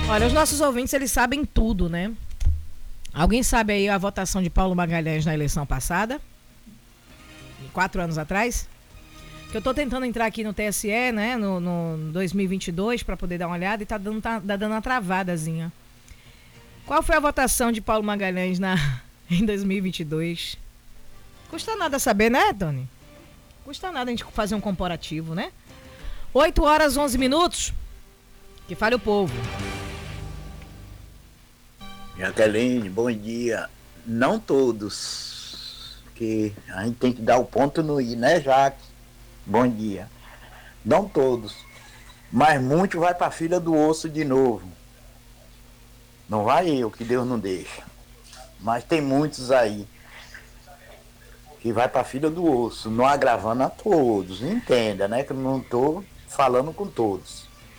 Olha, os nossos ouvintes, eles sabem tudo, né? Alguém sabe aí a votação de Paulo Magalhães na eleição passada? 4 anos atrás? Que eu tô tentando entrar aqui no TSE, né? No 2022, para poder dar uma olhada e tá dando uma travadazinha. Qual foi a votação de Paulo Magalhães em 2022? Custa nada saber, né, Tony? Custa nada a gente fazer um comparativo, né? 8h11. Que fale o povo. Jaqueline, bom dia. Não todos, que a gente tem que dar o ponto no i, né, Jaque? Bom dia. Não todos, mas muito vai para a fila do osso de novo. Não vai eu, que Deus não deixa. Mas tem muitos aí que vai para a fila do osso, não agravando a todos. Entenda, né, que eu não estou falando com todos.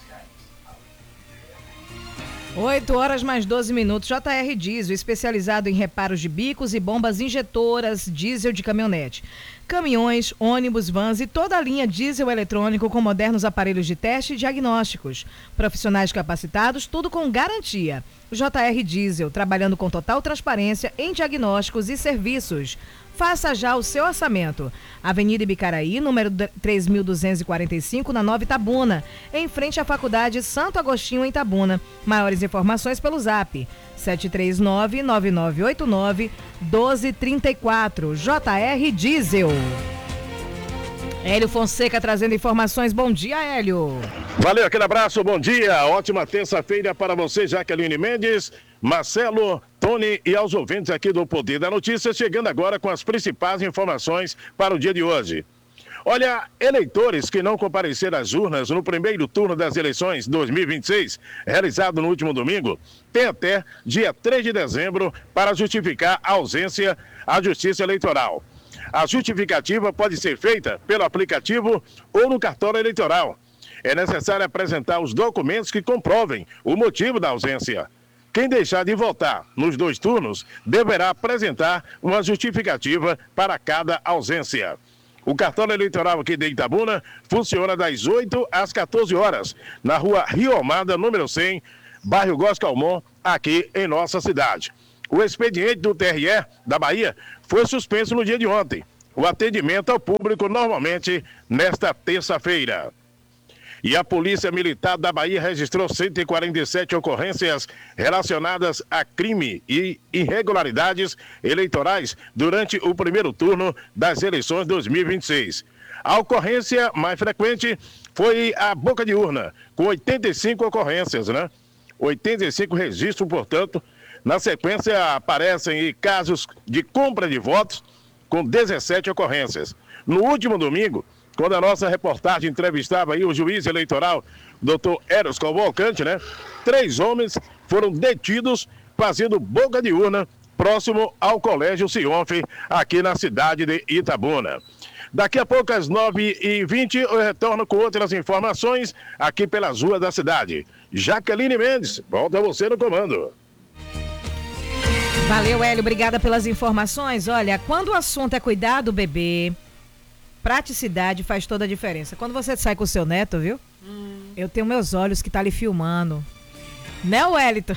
8h12. JR Diesel, especializado em reparos de bicos e bombas injetoras diesel de caminhonete. Caminhões, ônibus, vans e toda a linha diesel eletrônico com modernos aparelhos de teste e diagnósticos. Profissionais capacitados, tudo com garantia. JR Diesel, trabalhando com total transparência em diagnósticos e serviços. Faça já o seu orçamento. Avenida Ibicaraí, número 3.245, na Nova Itabuna, em frente à Faculdade Santo Agostinho, em Itabuna. Maiores informações pelo Zap 739-9989-1234. JR Diesel. Hélio Fonseca trazendo informações. Bom dia, Hélio. Valeu, aquele abraço, bom dia. Ótima terça-feira para você, Jaqueline Mendes, Marcelo, Tony e aos ouvintes aqui do Poder da Notícia, chegando agora com as principais informações para o dia de hoje. Olha, eleitores que não compareceram às urnas no primeiro turno das eleições 2026, realizado no último domingo, têm até dia 3 de dezembro para justificar a ausência à Justiça Eleitoral. A justificativa pode ser feita pelo aplicativo ou no cartório eleitoral. É necessário apresentar os documentos que comprovem o motivo da ausência. Quem deixar de votar nos 2 turnos deverá apresentar uma justificativa para cada ausência. O cartório eleitoral aqui de Itabuna funciona das 8 às 14 horas, na rua Rio Almada, número 100, bairro Goscalmon, aqui em nossa cidade. O expediente do TRE da Bahia foi suspenso no dia de ontem. O atendimento ao público normalmente nesta terça-feira. E a Polícia Militar da Bahia registrou 147 ocorrências relacionadas a crime e irregularidades eleitorais durante o primeiro turno das eleições 2026. A ocorrência mais frequente foi a boca de urna, com 85 ocorrências, né? 85 registros, portanto. Na sequência, aparecem casos de compra de votos, com 17 ocorrências. No último domingo, quando a nossa reportagem entrevistava aí o juiz eleitoral, doutor Eros Cavalcante, né? 3 homens foram detidos fazendo boca de urna próximo ao Colégio Sionf, aqui na cidade de Itabuna. Daqui a pouco, às 9h20, eu retorno com outras informações aqui pelas ruas da cidade. Jaqueline Mendes, volta você no comando. Valeu, Hélio, obrigada pelas informações. Olha, quando o assunto é cuidar do bebê, praticidade faz toda a diferença. Quando você sai com o seu neto, viu? Eu tenho meus olhos que tá ali filmando. Né, Wellington?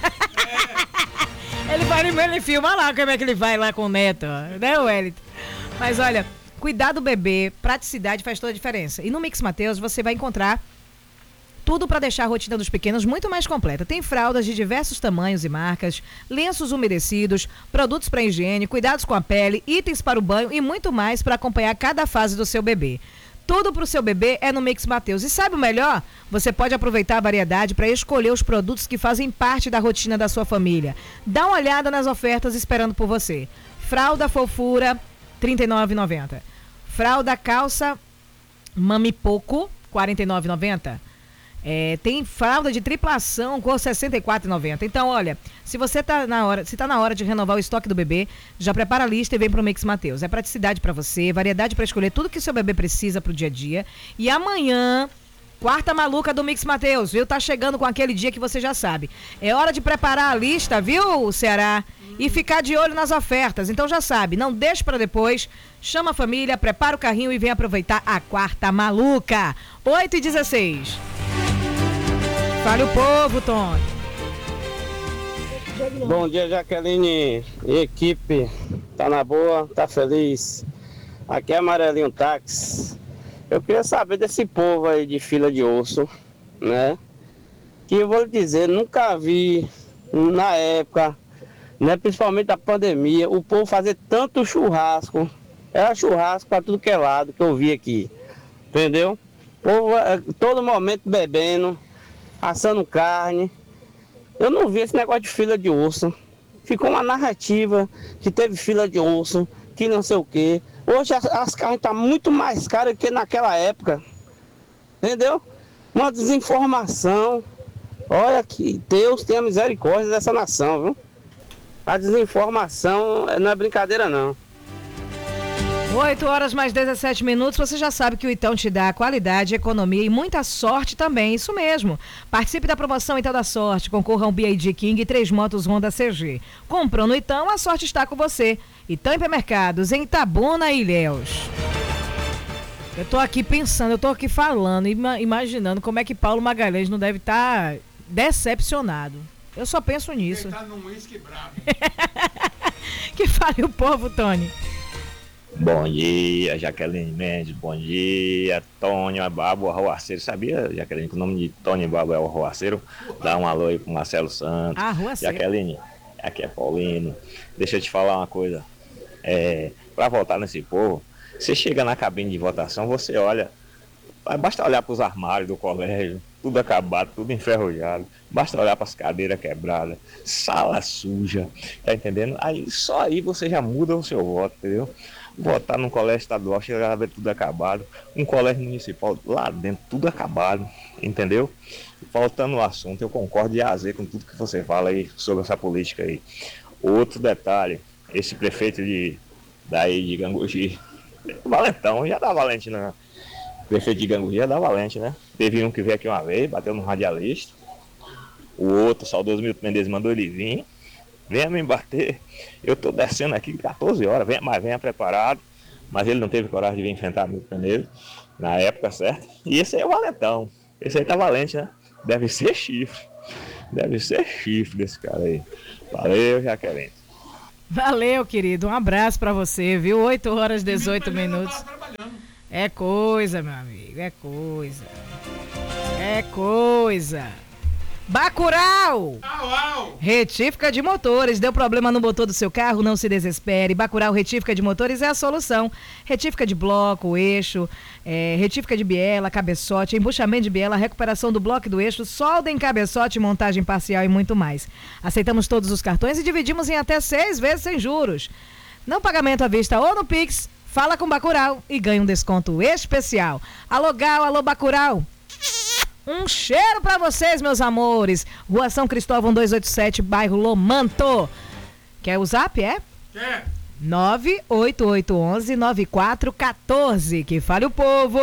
Ele filma lá como é que ele vai lá com o neto, né, Wellington? Mas olha, cuidar do bebê, praticidade faz toda a diferença. E no Mix Mateus você vai encontrar tudo para deixar a rotina dos pequenos muito mais completa. Tem fraldas de diversos tamanhos e marcas, lenços umedecidos, produtos para higiene, cuidados com a pele, itens para o banho e muito mais para acompanhar cada fase do seu bebê. Tudo para o seu bebê é no Mix Mateus. E sabe o melhor? Você pode aproveitar a variedade para escolher os produtos que fazem parte da rotina da sua família. Dá uma olhada nas ofertas esperando por você. Fralda Fofura, R$ 39,90. Fralda Calça Mami Poco, R$ 49,90. Tem fralda de triplação com R$ 64,90. Então, olha, se tá na hora de renovar o estoque do bebê, já prepara a lista e vem pro Mix Mateus. É praticidade para você, variedade para escolher tudo que o seu bebê precisa pro dia a dia. E amanhã, quarta maluca do Mix Mateus, viu? Tá chegando com aquele dia que você já sabe. É hora de preparar a lista, viu, Ceará? E ficar de olho nas ofertas. Então já sabe, não deixe para depois. Chama a família, prepara o carrinho e vem aproveitar a quarta maluca. 8h16. fale o povo, Tony. Bom dia, Jaqueline e equipe. Tá na boa? Tá feliz? Aqui é Amarelinho Táxi. Eu queria saber desse povo aí de fila de osso, né? Que eu vou lhe dizer, nunca vi na época, né, principalmente da pandemia, o povo fazer tanto churrasco. Era churrasco para tudo que é lado que eu vi aqui. Entendeu? O povo todo momento bebendo, assando carne. Eu não vi esse negócio de fila de osso. Ficou uma narrativa que teve fila de osso, que não sei o quê. Hoje as carnes estão muito mais caras que naquela época. Entendeu? Uma desinformação. Olha que Deus tenha misericórdia dessa nação, viu? A desinformação não é brincadeira, não. 8 horas mais 17 minutos, você já sabe que o Itão te dá qualidade, economia e muita sorte também, isso mesmo. Participe da promoção Itão da Sorte, concorra a um BYD King e 3 motos Honda CG. Comprou no Itão, a sorte está com você. Itão Hipermercados, em Itabuna e Ilhéus. Eu tô aqui pensando, eu tô aqui falando, imaginando como é que Paulo Magalhães não deve estar decepcionado. Eu só penso nisso. Ele tá num uísque bravo. Que fale o povo, Tony. Bom dia, Jaqueline Mendes. Bom dia, Tony Babo Arruaceiro. Sabia, Jaqueline, que o nome de Tony Babo é o Arruaceiro? Dá um alô aí pro Marcelo Santos. Arruaceiro. Jaqueline, aqui é Paulino. Deixa eu te falar uma coisa. Pra votar nesse povo, você chega na cabine de votação, você olha. Basta olhar pros armários do colégio, tudo acabado, tudo enferrujado. Basta olhar para as cadeiras quebradas, sala suja, tá entendendo? Aí só aí você já muda o seu voto, entendeu? Votar num colégio estadual, chegar a ver tudo acabado. Um colégio municipal lá dentro, tudo acabado, entendeu? Faltando o assunto, eu concordo de A a Z com tudo que você fala aí sobre essa política aí. Outro detalhe, esse prefeito daí de Gangogi, valentão, já dá valente, né? Prefeito de Gangogi já dá valente, né? Teve um que veio aqui uma vez, bateu no radialista. O outro, saudoso Milton Mendes, mandou ele vir. Venha me bater. Eu tô descendo aqui 14 horas, mas venha preparado. Mas ele não teve coragem de vir enfrentar Milton Mendes na época, certo? E esse aí é o valentão. Esse aí tá valente, né? Deve ser chifre. Deve ser chifre desse cara aí. Valeu, Jaqueline. Valeu, querido. Um abraço pra você, viu? 8 horas e 18 minutos. É coisa, meu amigo. É coisa. É coisa. Bacurau! Retífica de motores. Deu problema no motor do seu carro? Não se desespere. Bacurau Retífica de motores é a solução. Retífica de bloco, eixo, retífica de biela, cabeçote, embuchamento de biela, recuperação do bloco e do eixo, solda em cabeçote, montagem parcial e muito mais. Aceitamos todos os cartões e dividimos em até 6 vezes sem juros. Não pagamento à vista ou no Pix. Fala com Bacurau e ganha um desconto especial. Alô Gal, alô Bacurau. Um cheiro pra vocês, meus amores. Rua São Cristóvão 287, bairro Lomanto. Quer o zap, é? Quer. 98811-9414. Que fale o povo.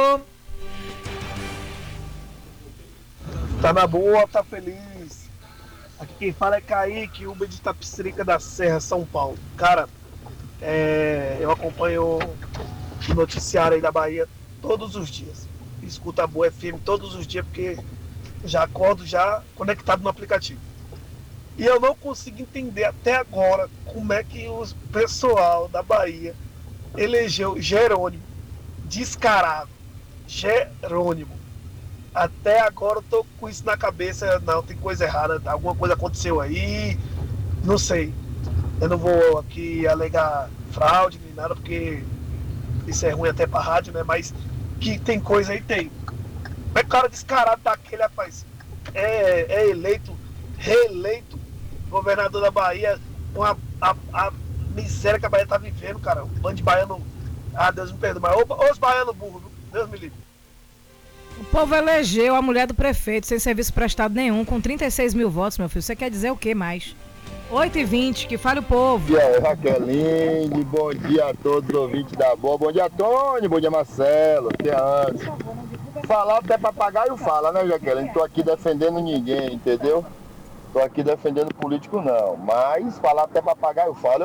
Tá na boa, tá feliz. Aqui quem fala é Kaique, Uber de Tapicerica da Serra, São Paulo. Cara, eu acompanho o noticiário aí da Bahia todos os dias. Escuto a Boa FM todos os dias, porque já acordo já conectado no aplicativo. E eu não consigo entender até agora como é que o pessoal da Bahia elegeu Jerônimo, descarado, Jerônimo. Até agora eu tô com isso na cabeça, não, tem coisa errada, alguma coisa aconteceu aí, não sei. Eu não vou aqui alegar fraude nem nada, porque isso é ruim até pra rádio, né? Mas que tem coisa aí, tem. Mas cara descarado daquele, rapaz, é eleito, reeleito governador da Bahia, com a miséria que a Bahia tá vivendo, cara. Um bando de baiano, Deus me perdoe, mas os baianos burros, Deus me livre. O povo elegeu a mulher do prefeito sem serviço prestado nenhum, com 36 mil votos, meu filho. Você quer dizer o que mais? 8h20, que fale o povo. Bom dia, Jaqueline. Bom dia a todos os ouvintes da Boa. Bom dia, Tony. Bom dia, Marcelo. Bom dia, Anderson. Falar até papagaio fala, né, Jaqueline? Não tô aqui defendendo ninguém, entendeu? Tô aqui defendendo político, não. Mas falar até papagaio fala. Eu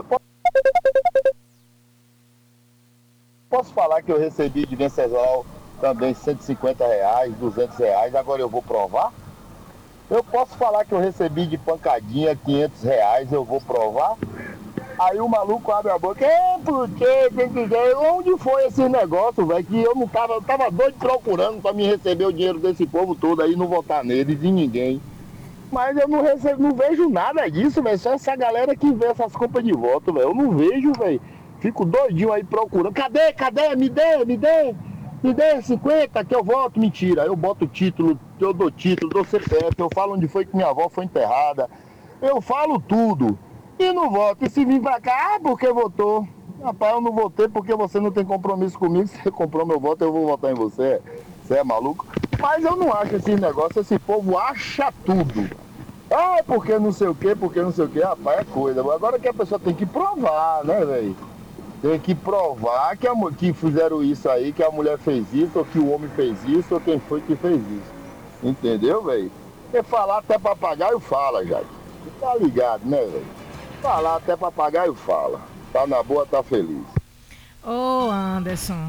posso falar que eu recebi de Venceslau também R$150, R$200. Agora eu vou provar? Eu posso falar que eu recebi de pancadinha R$ 500, eu vou provar? Aí o maluco abre a boca, por quê? Onde foi esse negócio, velho? Que eu tava doido procurando pra me receber o dinheiro desse povo todo aí, não votar nele, de ninguém. Mas eu não vejo nada disso, velho. Só essa galera que vê essas compras de voto, velho. Eu não vejo, velho. Fico doidinho aí procurando. Cadê? Me dê 50 que eu voto. Mentira, eu boto o título, eu dou título, dou CPF, eu falo onde foi que minha avó foi enterrada. Eu falo tudo. E não voto. E se vir pra cá, porque votou. Rapaz, eu não votei porque você não tem compromisso comigo. Se você comprou meu voto, eu vou votar em você. Você é maluco? Mas eu não acho esse negócio, esse povo acha tudo. Ah, porque não sei o que, rapaz, é coisa. Agora que a pessoa tem que provar, né, velho? Tem que provar que fizeram isso aí, que a mulher fez isso, ou que o homem fez isso, ou quem foi que fez isso. Entendeu, velho? É falar até papagaio fala, Jade. Tá ligado, né, velho? Falar até papagaio fala. Tá na boa, tá feliz. Ô, Anderson.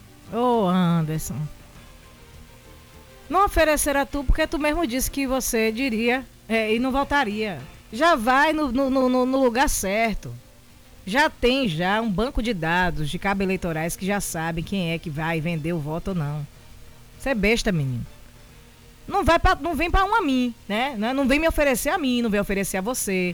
Não oferecer a tu porque tu mesmo disse que você diria e não voltaria. Já vai no lugar certo. Já tem um banco de dados de cabos eleitorais que já sabem quem é que vai vender o voto ou não. Você é besta, menino. Não vem pra a mim, né? Não vem me oferecer a mim, não vem oferecer a você.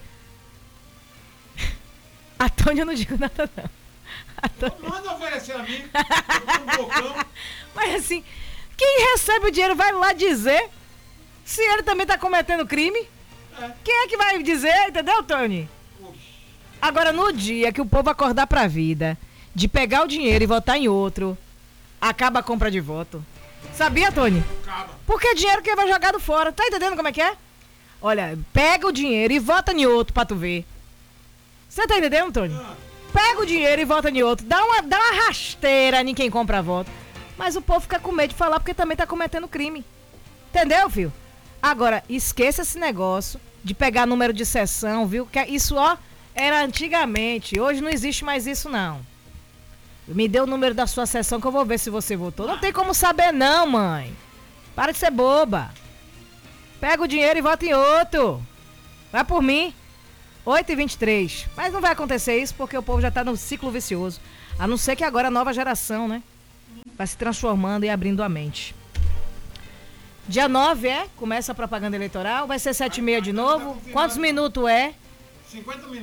A Tônia eu não digo nada, não. Manda oferecer a mim. Eu tô um bocão. Mas assim, quem recebe o dinheiro vai lá dizer se ele também tá cometendo crime. Quem é que vai dizer, entendeu, Tony? Agora, no dia que o povo acordar pra vida, de pegar o dinheiro e votar em outro, acaba a compra de voto. Sabia, Tony? Acaba. Porque é dinheiro que vai jogado fora. Tá entendendo como é que é? Olha, pega o dinheiro e vota em outro pra tu ver. Você tá entendendo, Tony? Pega o dinheiro e vota em outro. Dá uma rasteira em quem compra voto. Mas o povo fica com medo de falar porque também tá cometendo crime. Entendeu, filho? Agora, esqueça esse negócio de pegar número de sessão, viu? Que isso, era antigamente. Hoje não existe mais isso, não. Me dê o número da sua sessão que eu vou ver se você votou. Não tem como saber, não, mãe. Para de ser boba. Pega o dinheiro e vota em outro. Vai por mim. 8h23. Mas não vai acontecer isso porque o povo já tá no ciclo vicioso. A não ser que agora a nova geração, né? Vai se transformando e abrindo a mente. Dia 9 começa a propaganda eleitoral. Vai ser 7h30 de novo. Quantos minutos é? 50 minutos.